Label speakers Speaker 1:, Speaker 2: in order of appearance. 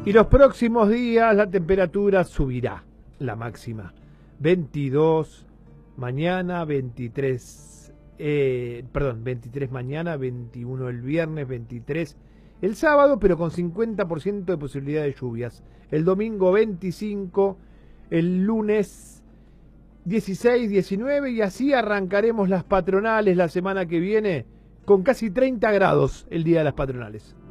Speaker 1: Y los próximos días la temperatura subirá, la máxima. 22 mañana, 23 mañana, 21 el viernes, 23 el sábado, pero con 50% de posibilidad de lluvias. El domingo 25, el lunes 16, 19 y así arrancaremos las patronales la semana que viene con casi 30 grados el día de las patronales.